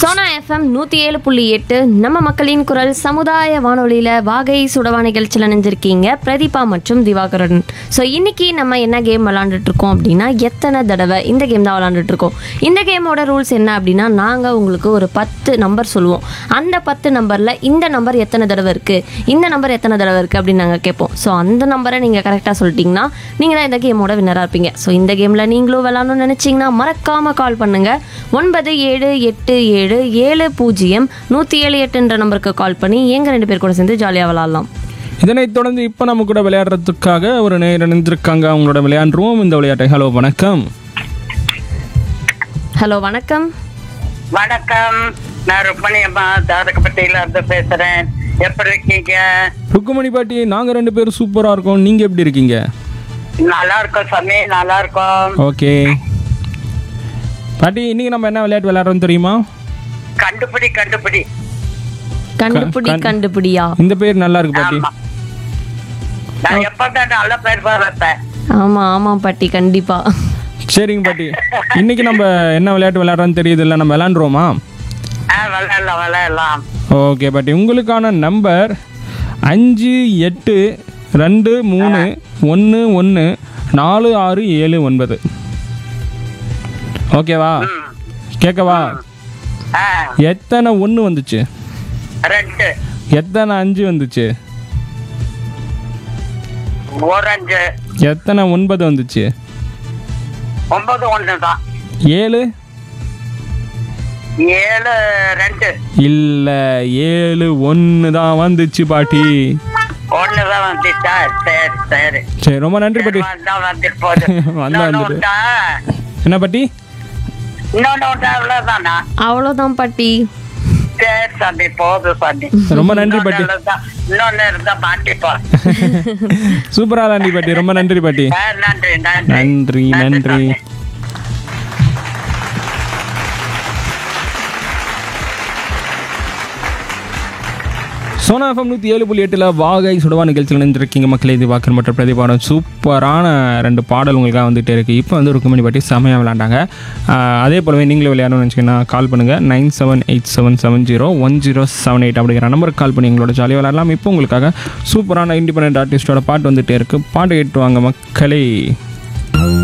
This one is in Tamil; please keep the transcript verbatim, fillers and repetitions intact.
சோனா எஃப்எம் நூற்றி ஏழு புள்ளி எட்டு நம்ம மக்களின் குரல் சமுதாய வானொலியில் வாகை சுடவா நிகழ்ச்சியில் நினைஞ்சிருக்கீங்க பிரதீபா மற்றும் திவாகரன். ஸோ இன்னைக்கு நம்ம என்ன கேம் விளாண்டுட்டு இருக்கோம் அப்படின்னா எத்தனை தடவை இந்த கேம் தான் விளாண்டுட்டு இருக்கோம். இந்த கேமோட ரூல்ஸ் என்ன அப்படின்னா நாங்கள் உங்களுக்கு ஒரு பத்து நம்பர் சொல்லுவோம். அந்த பத்து நம்பரில் இந்த நம்பர் எத்தனை தடவை இருக்குது, இந்த நம்பர் எத்தனை தடவை இருக்குது அப்படின்னு நாங்கள் கேட்போம். ஸோ அந்த நம்பரை நீங்கள் கரெக்டாக சொல்லிட்டீங்கன்னா நீங்கள் தான் இந்த கேமோட வின்னராக இருப்பீங்க. ஸோ இந்த கேமில் நீங்களும் விளாடணும்னு நினச்சிங்கன்னா மறக்காமல் கால் பண்ணுங்கள். ஒன்பது ஏழு எட்டு ஏழு ஏழு பூஜ்ஜியம் நூற்றி ஏழு எட்டுன்ற நம்பருக்கு கால் பண்ணி எங்கள் ரெண்டு பேர் கூட சேர்ந்து ஜாலியாக விளாட்லாம். இதனைத் தொடர்ந்து இப்போ நம்ம கூட விளையாடுறதுக்காக ஒரு நேரம் நினைஞ்சிருக்காங்க. அவங்களோட விளையாண்டுருவோம் இந்த விளையாட்டை. ஹலோ வணக்கம். ஹலோ வணக்கம். வணக்கம், நான் ருக்மணி அம்மா தாரகப்பட்டியில இருந்து பேசுறேன். எப்படி இருக்கீங்க? ருக்குமணி பாட்டி, நாங்கள் ரெண்டு பேரும் சூப்பராக இருக்கோம். நீங்கள் எப்படி இருக்கீங்க? நல்லா இருக்கோம் சாமி, நல்லா இருக்கோம். ஓகே பாட்டி, இன்னைக்கு நம்ம என்ன விளையாட்டு விளையாடுறோம் தெரியுமா? கண்டுபிடி கண்டுபிடி கண்டுபிடி கண்- கண்டுபிடியா? இந்த பேர் நல்லா இருக்கு பாட்டி. ஆமா. நான் எப்பதான் நல்ல பேர் வரப்பேன். ஆமாம் ஆமாம் பாட்டி, கண்டிப்பாக. சரிங்க பாட்டி, இன்னைக்கு நம்ம என்ன விளையாட்டு விளையாடுறோன்னு தெரியுது இல்லை, நம்ம விளையாண்டுருவோமா? ஆ, விளையாடலாம் விளையாடலாம். ஓகே பாட்டி, உங்களுக்கான நம்பர் அஞ்சு எட்டு ரெண்டு மூணு ஒன்று ஒன்று நாலு ஆறு ஏழு ஒன்பது. ஓகேவா? கேட்கவா? ஆ, எத்தனை ஒன்று வந்துச்சு, ரெண்டு, எத்தனை அஞ்சு வந்துச்சு, ஓரஞ்சு, எத்தனை ஒன்பது வந்துச்சு, ஒன்பது ஒன்று தான், ஏழு ஏழு ரெண்டு, இல்லை ஏழு ஒன்று தான் வந்துச்சு பாட்டி. ஒன்று தான் வந்துச்சா? சரி சரி சரி, ரொம்ப நன்றி பாட்டி. வந்தா வந்துட்டு போகுது. வந்தா இன்னொன்னு வந்துட்டு. உண்டா? என்ன பாட்டி? இன்னொன்னு உண்டா? அவ்வளவுதானா? அவ்வளோதான் பாட்டி. சரி சாமி, போதும் சாமி. ரொம்ப நன்றி பாட்டி. இன்னொன்னு இருந்தா மாட்டிப்பா. சூப்பரா நன்றி பாட்டி, ரொம்ப நன்றி பாட்டி. ஆ, நன்றி நன்றி நன்றி நன்றி. சாமி. சோனா எஃப்எம் நூற்றி ஏழு புள்ளி எட்டில் வாகை சுடவா நிகழ்ச்சியில் நினைஞ்சிருக்கீங்க மக்களே. இது வாக்கர் மற்றும் பிரதிபாடம் சூப்பரான ரெண்டு பாடல் உங்களுக்காக வந்துகிட்டே இருக்குது. இப்போ வந்து ருக்குமணி பாட்டி செமையாக விளையாண்டாங்க. அதே போலவே நீங்களும் விளையாடணும்னு நினச்சிங்கன்னா கால் பண்ணுங்கள். Nine seven eight seven seven zero one zero seven eight அப்படிங்கிற நம்பருக்கு கால் பண்ணி எங்களோட ஜாலியாக விளையாடலாம். இப்போ உங்களுக்காக சூப்பரான இண்டிபெண்டன்ட் ஆர்டிஸ்டோட பாட்டு வந்துகிட்டே இருக்குது. பாட்டு கேட்டு வாங்க மக்களே.